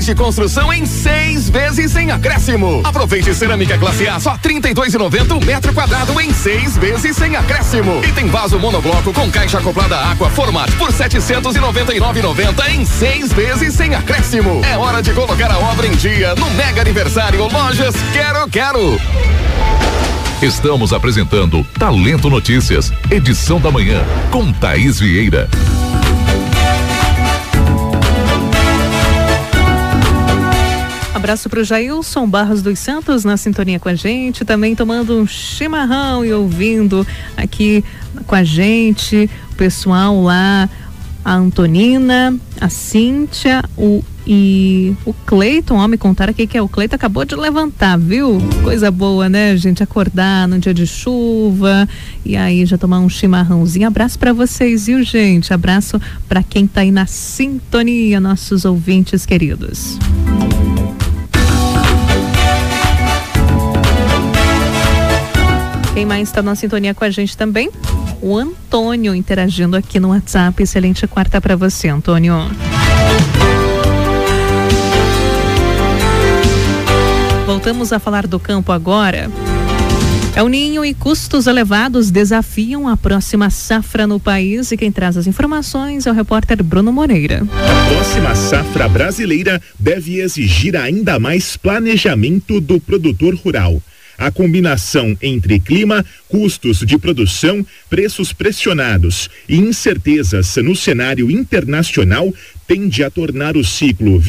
de construção em 6 vezes sem acréscimo. Aproveite cerâmica classe A só R$ 32,90 um metro quadrado em 6 vezes sem acréscimo. E tem vaso monobloco com caixa acoplada Aqua Format por R$ 799,90 em 6 vezes sem acréscimo. É hora de colocar a obra em dia no mega aniversário Lojas Quero. Estamos apresentando Talento Notícias, edição da manhã, com Thaís Vieira. Abraço pro Jailson Barros dos Santos na sintonia com a gente, também tomando um chimarrão e ouvindo aqui com a gente, o pessoal lá, a Antonina, a Cíntia, o Cleiton, ó, me contaram aqui que o Cleiton acabou de levantar, viu? Coisa boa, né, gente? Acordar num dia de chuva e aí já tomar um chimarrãozinho. Abraço pra vocês, viu, gente? Abraço pra quem tá aí na sintonia, nossos ouvintes queridos. Quem mais está na sintonia com a gente também? O Antônio interagindo aqui no WhatsApp. Excelente quarta para você, Antônio. Voltamos a falar do campo agora. El Ninho e custos elevados desafiam a próxima safra no país, e quem traz as informações é o repórter Bruno Moreira. A próxima safra brasileira deve exigir ainda mais planejamento do produtor rural. A combinação entre clima, custos de produção, preços pressionados e incertezas no cenário internacional tende a tornar o ciclo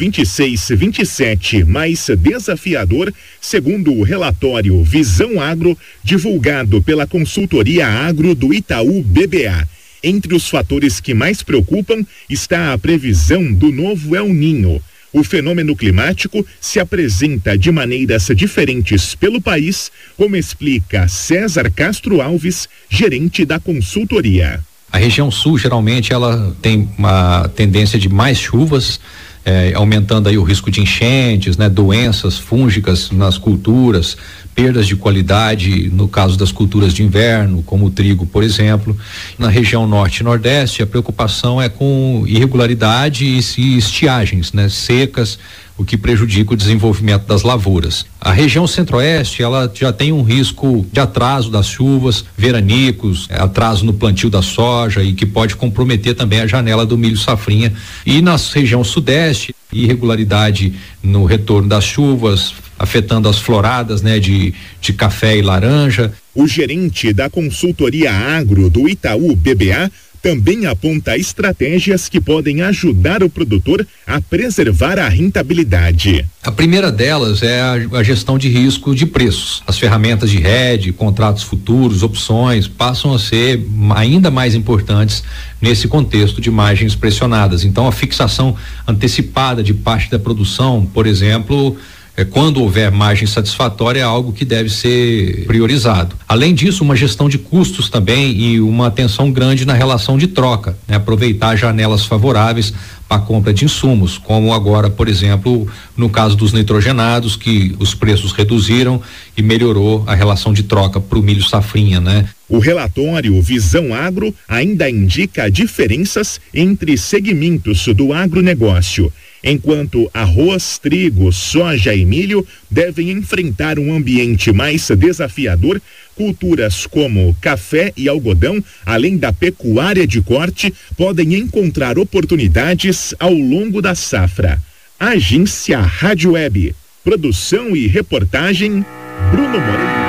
26-27 mais desafiador, segundo o relatório Visão Agro, divulgado pela consultoria agro do Itaú BBA. Entre os fatores que mais preocupam está a previsão do novo El Ninho. O fenômeno climático se apresenta de maneiras diferentes pelo país, como explica César Castro Alves, gerente da consultoria. A região sul, geralmente, ela tem uma tendência de mais chuvas, aumentando aí o risco de enchentes, né, doenças fúngicas nas culturas, perdas de qualidade no caso das culturas de inverno, como o trigo, por exemplo. Na região norte e nordeste, a preocupação é com irregularidade e estiagens, né, secas, o que prejudica o desenvolvimento das lavouras. A região centro-oeste, ela já tem um risco de atraso das chuvas, veranicos, atraso no plantio da soja, e que pode comprometer também a janela do milho safrinha. E na região sudeste, irregularidade no retorno das chuvas, afetando as floradas, né, de café e laranja. O gerente da consultoria agro do Itaú BBA também aponta estratégias que podem ajudar o produtor a preservar a rentabilidade. A primeira delas é a gestão de risco de preços. As ferramentas de hedge, contratos futuros, opções, passam a ser ainda mais importantes nesse contexto de margens pressionadas. Então, a fixação antecipada de parte da produção, por exemplo, quando houver margem satisfatória, é algo que deve ser priorizado. Além disso, uma gestão de custos também e uma atenção grande na relação de troca, né? Aproveitar janelas favoráveis para a compra de insumos, como agora, por exemplo, no caso dos nitrogenados, que os preços reduziram e melhorou a relação de troca para o milho safrinha, né? O relatório Visão Agro ainda indica diferenças entre segmentos do agronegócio. Enquanto arroz, trigo, soja e milho devem enfrentar um ambiente mais desafiador, culturas como café e algodão, além da pecuária de corte, podem encontrar oportunidades ao longo da safra. Agência Rádio Web. Produção e reportagem, Bruno Moreira.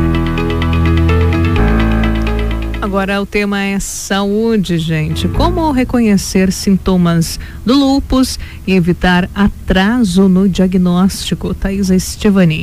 Agora o tema é saúde, gente. Como reconhecer sintomas do lúpus e evitar atraso no diagnóstico? Thaisa Estevani.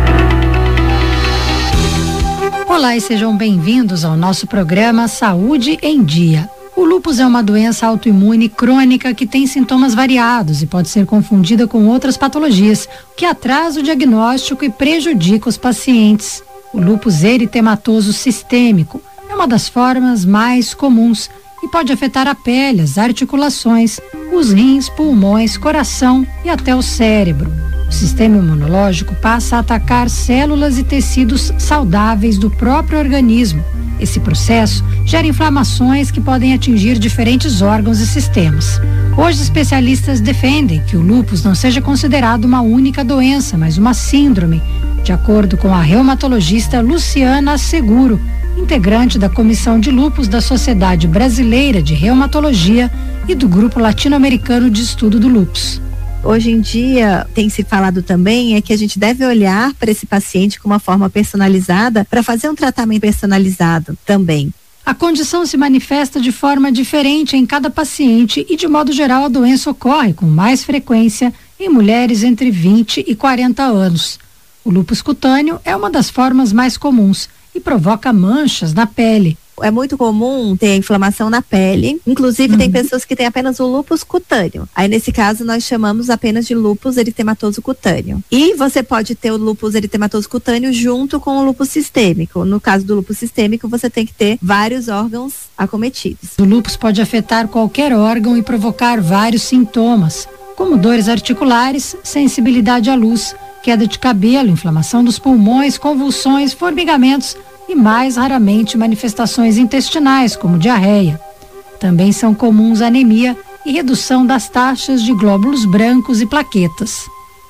Olá e sejam bem-vindos ao nosso programa Saúde em Dia. O lúpus é uma doença autoimune crônica que tem sintomas variados e pode ser confundida com outras patologias, o que atrasa o diagnóstico e prejudica os pacientes. O lúpus eritematoso sistêmico é uma das formas mais comuns e pode afetar a pele, as articulações, os rins, pulmões, coração e até o cérebro. O sistema imunológico passa a atacar células e tecidos saudáveis do próprio organismo Esse processo gera inflamações que podem atingir diferentes órgãos e sistemas. Hoje, especialistas defendem que o lúpus não seja considerado uma única doença, mas uma síndrome, de acordo com a reumatologista Luciana Seguro, integrante da Comissão de Lúpus da Sociedade Brasileira de Reumatologia e do Grupo Latino-Americano de Estudo do Lúpus. Hoje em dia, tem se falado também que a gente deve olhar para esse paciente com uma forma personalizada para fazer um tratamento personalizado também. A condição se manifesta de forma diferente em cada paciente e, de modo geral, a doença ocorre com mais frequência em mulheres entre 20 e 40 anos. O lúpus cutâneo é uma das formas mais comuns e provoca manchas na pele. É muito comum ter inflamação na pele, inclusive tem pessoas que têm apenas o lúpus cutâneo. Aí nesse caso nós chamamos apenas de lúpus eritematoso cutâneo. E você pode ter o lúpus eritematoso cutâneo junto com o lúpus sistêmico. No caso do lúpus sistêmico você tem que ter vários órgãos acometidos. O lúpus pode afetar qualquer órgão e provocar vários sintomas, como dores articulares, sensibilidade à luz, queda de cabelo, inflamação dos pulmões, convulsões, formigamentos e, mais raramente, manifestações intestinais, como diarreia. Também são comuns anemia e redução das taxas de glóbulos brancos e plaquetas.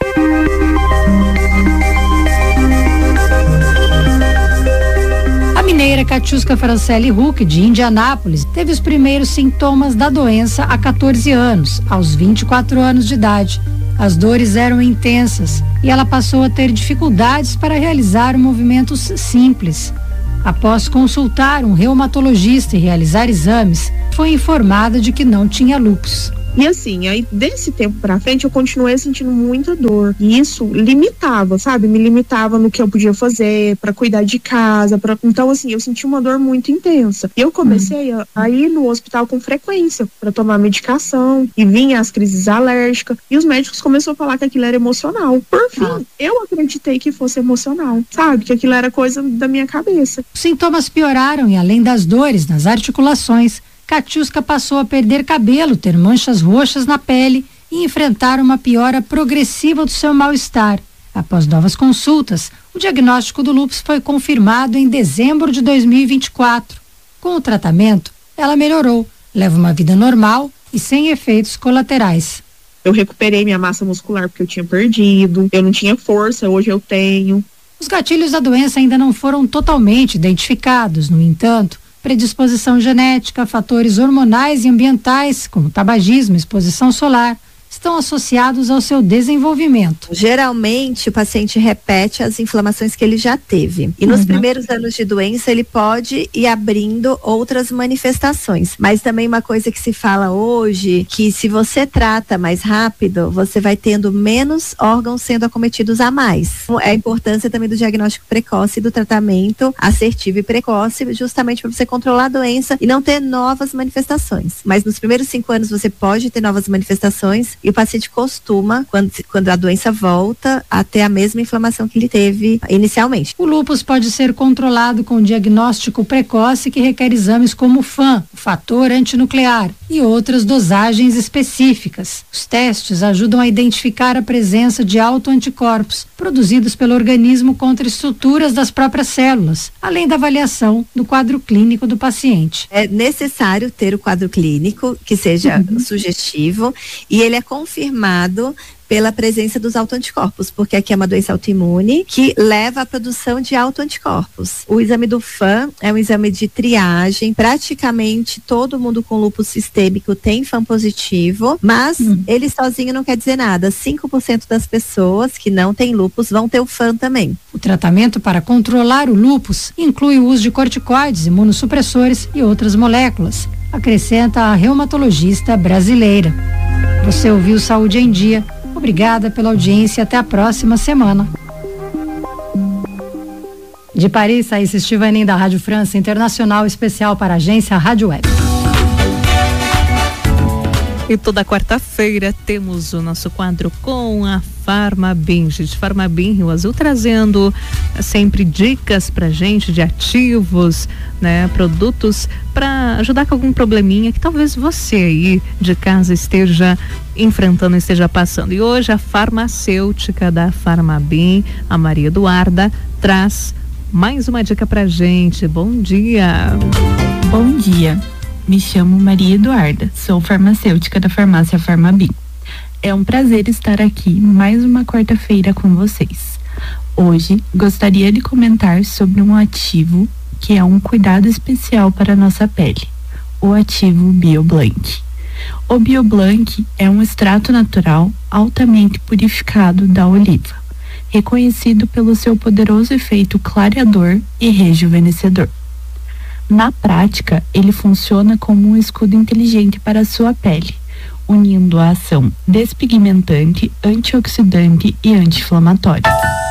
A mineira Katiuska Francelli Huck, de Indianápolis, teve os primeiros sintomas da doença há 14 anos, aos 24 anos de idade. As dores eram intensas e ela passou a ter dificuldades para realizar movimentos simples. Após consultar um reumatologista e realizar exames, foi informada de que não tinha lúpus. E assim, aí desse tempo pra frente eu continuei sentindo muita dor. E isso limitava, sabe? Me limitava no que eu podia fazer pra cuidar de casa. Então, assim, eu senti uma dor muito intensa. E eu comecei a ir no hospital com frequência pra tomar medicação. E vinha as crises alérgicas. E os médicos começaram a falar que aquilo era emocional. Por fim, eu acreditei que fosse emocional, sabe? Que aquilo era coisa da minha cabeça. Os sintomas pioraram e, além das dores nas articulações, Katiuska passou a perder cabelo, ter manchas roxas na pele e enfrentar uma piora progressiva do seu mal-estar. Após novas consultas, o diagnóstico do lúpus foi confirmado em dezembro de 2024. Com o tratamento, ela melhorou, leva uma vida normal e sem efeitos colaterais. Eu recuperei minha massa muscular porque eu tinha perdido, eu não tinha força, hoje eu tenho. Os gatilhos da doença ainda não foram totalmente identificados, no entanto, predisposição genética, fatores hormonais e ambientais, como tabagismo, exposição solar, estão associados ao seu desenvolvimento. Geralmente, o paciente repete as inflamações que ele já teve. E nos primeiros anos de doença, ele pode ir abrindo outras manifestações. Mas também uma coisa que se fala hoje, que se você trata mais rápido, você vai tendo menos órgãos sendo acometidos a mais. É a importância também do diagnóstico precoce e do tratamento assertivo e precoce, justamente para você controlar a doença e não ter novas manifestações. Mas nos primeiros 5 anos você pode ter novas manifestações e o paciente costuma, quando a doença volta, a ter a mesma inflamação que ele teve inicialmente. O lúpus pode ser controlado com diagnóstico precoce que requer exames como o FAN, o fator antinuclear, e outras dosagens específicas. Os testes ajudam a identificar a presença de autoanticorpos produzidos pelo organismo contra estruturas das próprias células, além da avaliação do quadro clínico do paciente. É necessário ter o quadro clínico que seja sugestivo e ele é confirmado pela presença dos autoanticorpos, porque aqui é uma doença autoimune que leva à produção de autoanticorpos. O exame do FAN é um exame de triagem, praticamente todo mundo com lúpus sistêmico tem FAN positivo, mas ele sozinho não quer dizer nada. 5% das pessoas que não têm lúpus vão ter o FAN também. O tratamento para controlar o lúpus inclui o uso de corticoides, imunossupressores e outras moléculas, acrescenta a reumatologista brasileira. Você ouviu Saúde em Dia. Obrigada pela audiência e até a próxima semana. De Paris, Thaís Estivanin, da Rádio França Internacional, especial para a agência Rádio Web. E toda quarta-feira temos o nosso quadro com a Farmabim, gente. Farmabim Rio Azul trazendo sempre dicas pra gente de ativos, né? Produtos para ajudar com algum probleminha que talvez você aí de casa esteja enfrentando, esteja passando. E hoje a farmacêutica da Farmabim, a Maria Eduarda, traz mais uma dica pra gente. Bom dia. Bom dia. Me chamo Maria Eduarda, sou farmacêutica da farmácia Farmabim. É um prazer estar aqui mais uma quarta-feira com vocês. Hoje gostaria de comentar sobre um ativo que é um cuidado especial para a nossa pele, o ativo BioBlank. O BioBlank é um extrato natural altamente purificado da oliva, reconhecido pelo seu poderoso efeito clareador e rejuvenescedor. Na prática, ele funciona como um escudo inteligente para a sua pele, unindo a ação despigmentante, antioxidante e anti-inflamatória.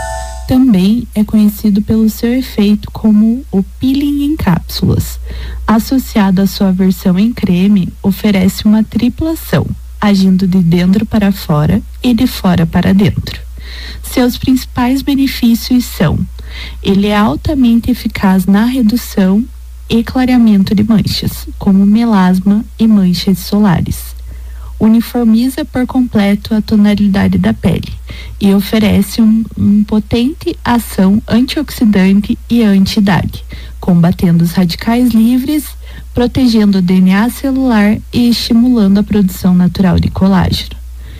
Também é conhecido pelo seu efeito como o peeling em cápsulas. Associado à sua versão em creme, oferece uma tripla ação, agindo de dentro para fora e de fora para dentro. Seus principais benefícios são: ele é altamente eficaz na redução e clareamento de manchas, como melasma e manchas solares. Uniformiza por completo a tonalidade da pele e oferece um potente ação antioxidante e anti-idade, combatendo os radicais livres, protegendo o DNA celular e estimulando a produção natural de colágeno.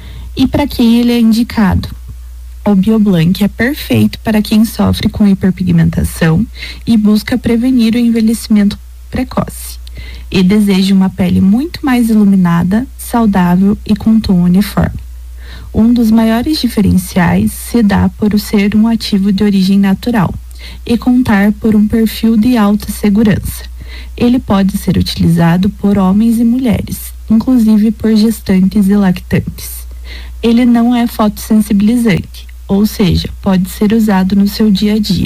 E para quem ele é indicado? O BioBlank é perfeito para quem sofre com hiperpigmentação e busca prevenir o envelhecimento precoce e deseja uma pele muito mais iluminada, saudável e com tom uniforme. Um dos maiores diferenciais se dá por ser um ativo de origem natural e contar por um perfil de alta segurança. Ele pode ser utilizado por homens e mulheres, inclusive por gestantes e lactantes. Ele não é fotossensibilizante, ou seja, pode ser usado no seu dia a dia.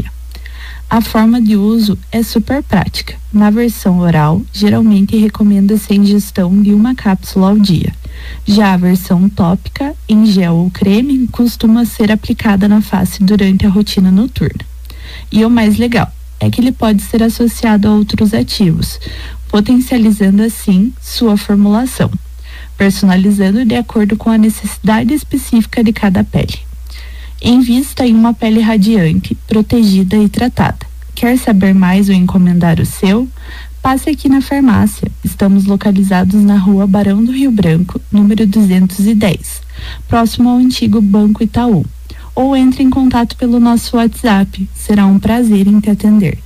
A forma de uso é super prática. Na versão oral, geralmente recomenda-se a ingestão de uma cápsula ao dia. Já a versão tópica, em gel ou creme, costuma ser aplicada na face durante a rotina noturna. E o mais legal é que ele pode ser associado a outros ativos, potencializando assim sua formulação, personalizando de acordo com a necessidade específica de cada pele. Invista em uma pele radiante, protegida e tratada. Quer saber mais ou encomendar o seu? Passe aqui na farmácia. Estamos localizados na Rua Barão do Rio Branco, número 210, próximo ao antigo Banco Itaú. Ou entre em contato pelo nosso WhatsApp. Será um prazer em te atender.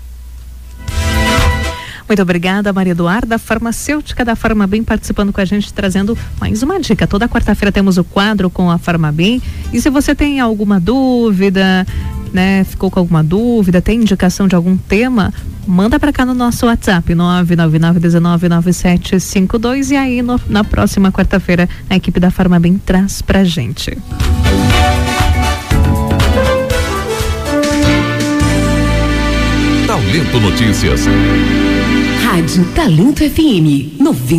Muito obrigada, Maria Eduarda, farmacêutica da Farmabim, participando com a gente, trazendo mais uma dica. Toda quarta-feira temos o quadro com a Farmabim. E se você tem alguma dúvida, né, ficou com alguma dúvida, tem indicação de algum tema, manda para cá no nosso WhatsApp, 999199752, e aí na próxima quarta-feira a equipe da Farmabim traz pra gente. Talento Notícias. Rádio Talento FM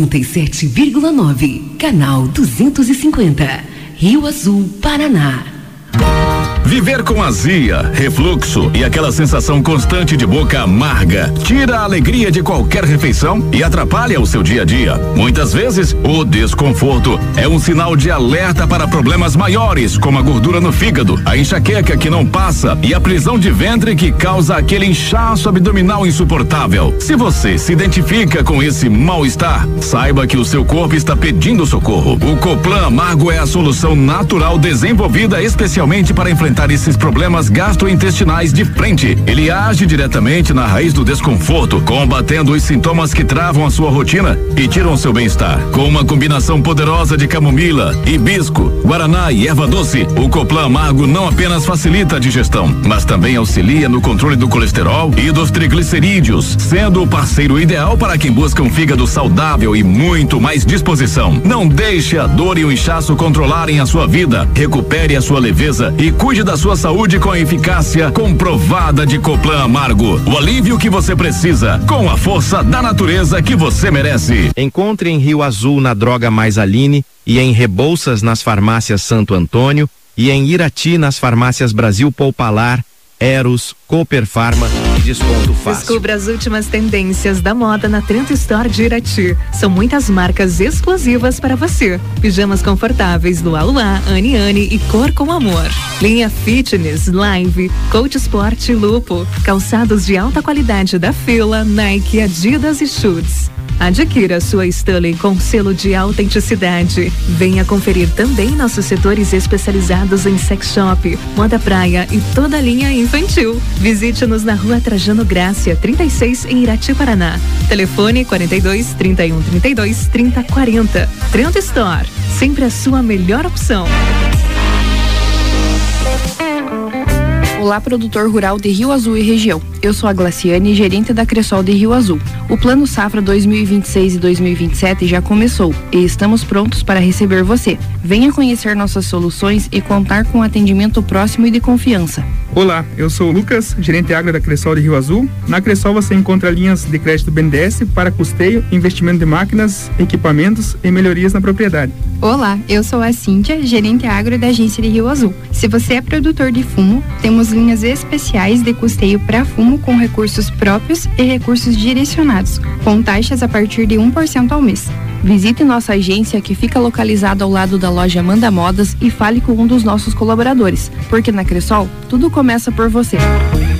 97,9, canal 250, Rio Azul, Paraná. Viver com azia, refluxo e aquela sensação constante de boca amarga tira a alegria de qualquer refeição e atrapalha o seu dia a dia. Muitas vezes, o desconforto é um sinal de alerta para problemas maiores, como a gordura no fígado, a enxaqueca que não passa e a prisão de ventre que causa aquele inchaço abdominal insuportável. Se você se identifica com esse mal-estar, saiba que o seu corpo está pedindo socorro. O Coplan Amargo é a solução natural desenvolvida especialmente para enfrentar esses problemas gastrointestinais de frente. Ele age diretamente na raiz do desconforto, combatendo os sintomas que travam a sua rotina e tiram seu bem-estar. Com uma combinação poderosa de camomila, hibisco, guaraná e erva doce, o Coplan Amargo não apenas facilita a digestão, mas também auxilia no controle do colesterol e dos triglicerídeos, sendo o parceiro ideal para quem busca um fígado saudável e muito mais disposição. Não deixe a dor e o inchaço controlarem a sua vida. Recupere a sua leveza e cuide da sua saúde com a eficácia comprovada de Coplan Amargo. O alívio que você precisa, com a força da natureza que você merece. Encontre em Rio Azul na Droga Mais Aline e em Rebouças nas farmácias Santo Antônio e em Irati nas farmácias Brasil Poupalar, Eros, Cooper Farma. desconto fácil. Descubra as últimas tendências da moda na Trend Store de Irati. São muitas marcas exclusivas para você. Pijamas confortáveis do Aluá, Aniane e Cor com Amor. Linha Fitness, Live, Coach Sport e Lupo. Calçados de alta qualidade da Fila, Nike, Adidas e Schutz. Adquira sua Stanley com selo de autenticidade. Venha conferir também nossos setores especializados em sex shop, moda praia e toda a linha infantil. Visite-nos na Rua Trajano Grácia, 36, em Irati, Paraná. Telefone 42 31 32 30 40. Trend Store, sempre a sua melhor opção. Olá, produtor rural de Rio Azul e região. Eu sou a Glaciane, gerente da Cressol de Rio Azul. O Plano Safra 2026 e 2027 já começou e estamos prontos para receber você. Venha conhecer nossas soluções e contar com atendimento próximo e de confiança. Olá, eu sou o Lucas, gerente agro da Cressol de Rio Azul. Na Cressol você encontra linhas de crédito BNDES para custeio, investimento de máquinas, equipamentos e melhorias na propriedade. Olá, eu sou a Cíntia, gerente agro da agência de Rio Azul. Se você é produtor de fumo, temos linhas especiais de custeio para fumo com recursos próprios e recursos direcionados, com taxas a partir de 1% ao mês. Visite nossa agência que fica localizada ao lado da loja Amanda Modas e fale com um dos nossos colaboradores, porque na Cressol tudo começa por você.